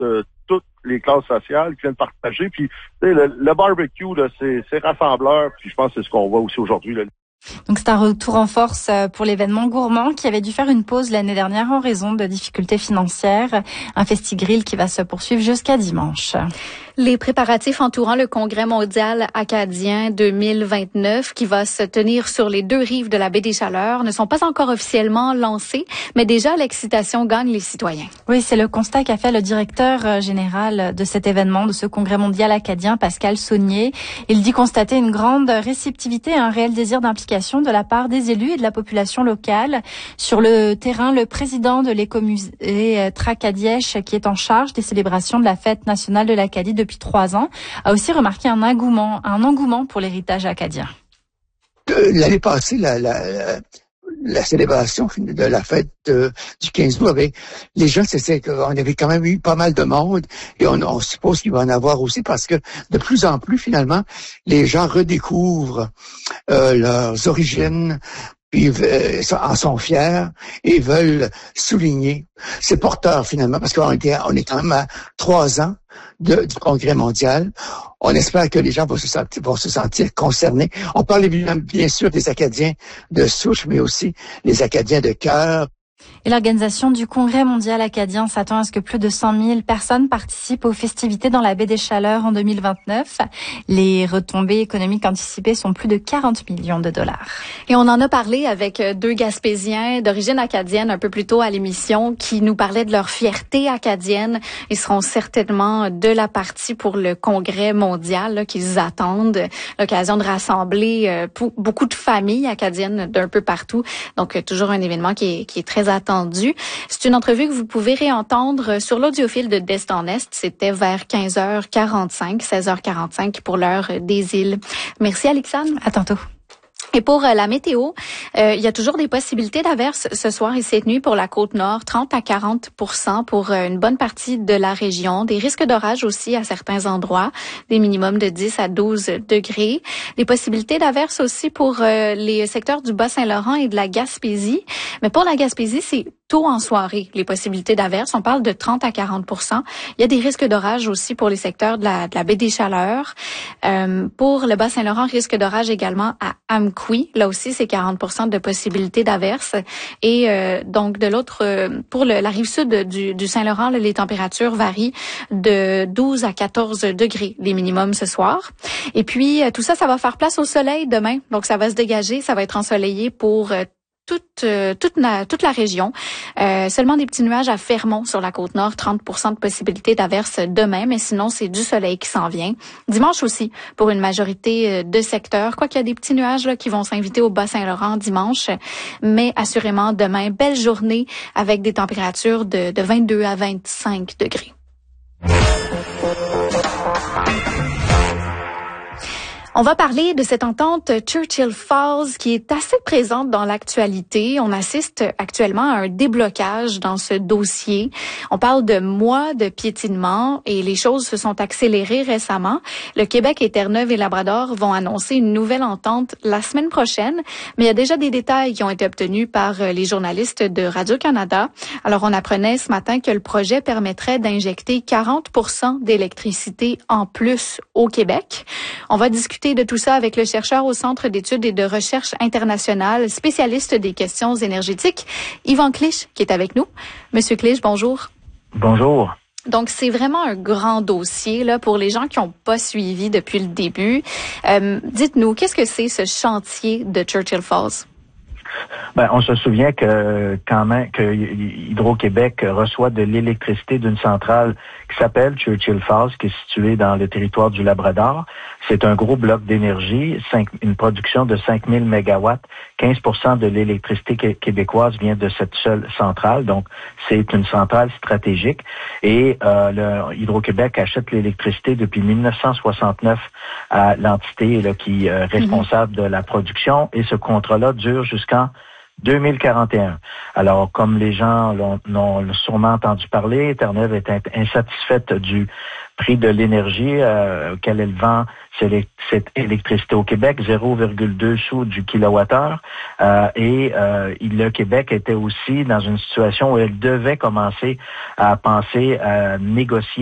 toutes les classes sociales qui viennent partager. Puis le barbecue, là, c'est rassembleur. Puis je pense que c'est ce qu'on voit aussi aujourd'hui, là. Donc c'est un retour en force pour l'événement gourmand qui avait dû faire une pause l'année dernière en raison de difficultés financières. Un festi-grill qui va se poursuivre jusqu'à dimanche. Les préparatifs entourant le Congrès mondial acadien 2029 qui va se tenir sur les deux rives de la baie des Chaleurs ne sont pas encore officiellement lancés, mais déjà l'excitation gagne les citoyens. Oui, c'est le constat qu'a fait le directeur général de cet événement, de ce Congrès mondial acadien, Pascal Saunier. Il dit constater une grande réceptivité et un réel désir d'implication de la part des élus et de la population locale. Sur le terrain, le président de l'écomusée Tracadiesh, qui est en charge des célébrations de la fête nationale de l'Acadie depuis 3 ans, a aussi remarqué un engouement pour l'héritage acadien. L'année passée, la célébration de la fête du 15 août, les gens, on avait quand même eu pas mal de monde et on suppose qu'il va en avoir aussi parce que de plus en plus, finalement, les gens redécouvrent leurs origines, puis en sont fiers et veulent souligner. C'est porteur finalement parce qu'on est quand même à 3 ans du Congrès mondial. On espère que les gens vont se sentir concernés. On parle évidemment bien sûr des Acadiens de souche, mais aussi les Acadiens de cœur. Et l'organisation du Congrès mondial acadien s'attend à ce que plus de 100 000 personnes participent aux festivités dans la baie des Chaleurs en 2029. Les retombées économiques anticipées sont plus de 40 millions de dollars. Et on en a parlé avec 2 Gaspésiens d'origine acadienne un peu plus tôt à l'émission qui nous parlaient de leur fierté acadienne. Ils seront certainement de la partie pour le Congrès mondial là, qu'ils attendent. L'occasion de rassembler beaucoup de familles acadiennes d'un peu partout. Donc toujours un événement qui est très attendu. C'est une entrevue que vous pouvez réentendre sur l'audiofil de d'Est en Est. C'était vers 15h45, 16h45 pour l'heure des îles. Merci Alexandre. À tantôt. Et pour la météo, il y a toujours des possibilités d'averses ce soir et cette nuit pour la Côte-Nord, 30 à 40% pour une bonne partie de la région. Des risques d'orage aussi à certains endroits, des minimums de 10 à 12 degrés. Des possibilités d'averses aussi pour les secteurs du Bas-Saint-Laurent et de la Gaspésie. Mais pour la Gaspésie, c'est tôt en soirée, les possibilités d'averses. On parle de 30 à 40%. Il y a des risques d'orage aussi pour les secteurs de la baie des Chaleurs. Pour le Bas-Saint-Laurent, risque d'orage également à Amqui. Là aussi, c'est 40% de possibilités d'averses. Et donc, de l'autre, pour la rive sud du Saint-Laurent, là, les températures varient de 12 à 14 degrés, les minimums ce soir. Et puis, tout ça, ça va faire place au soleil demain. Donc, ça va se dégager, ça va être ensoleillé pour toute la région. Seulement des petits nuages à Fermont sur la Côte-Nord, 30% de possibilités d'averses demain, mais sinon c'est du soleil qui s'en vient. Dimanche aussi, pour une majorité de secteurs, quoiqu'il y a des petits nuages là, qui vont s'inviter au Bas-Saint-Laurent dimanche, mais assurément demain, belle journée avec des températures de 22 à 25 degrés. On va parler de cette entente Churchill Falls qui est assez présente dans l'actualité. On assiste actuellement à un déblocage dans ce dossier. On parle de mois de piétinement et les choses se sont accélérées récemment. Le Québec et Terre-Neuve et Labrador vont annoncer une nouvelle entente la semaine prochaine, mais il y a déjà des détails qui ont été obtenus par les journalistes de Radio-Canada. Alors, on apprenait ce matin que le projet permettrait d'injecter 40% d'électricité en plus au Québec. On va discuter de tout ça avec le chercheur au Centre d'études et de recherche internationale, spécialiste des questions énergétiques, Yvan Clich, qui est avec nous. Monsieur Clich, bonjour. Bonjour. Donc, c'est vraiment un grand dossier là pour les gens qui n'ont pas suivi depuis le début. Dites-nous, qu'est-ce que c'est ce chantier de Churchill Falls? On se souvient que Hydro-Québec reçoit de l'électricité d'une centrale qui s'appelle Churchill Falls, qui est située dans le territoire du Labrador. C'est un gros bloc d'énergie, une production de 5000 mégawatts. 15% de l'électricité québécoise vient de cette seule centrale, donc c'est une centrale stratégique. Et Hydro-Québec achète l'électricité depuis 1969 à l'entité là, qui est responsable de la production, et ce contrat-là dure jusqu'en 2041. Alors, comme les gens l'ont sûrement entendu parler, Terre-Neuve est insatisfaite du prix de l'énergie auquel elle vend cette électricité au Québec, 0,2 sous du kilowattheure. Le Québec était aussi dans une situation où elle devait commencer à penser à négocier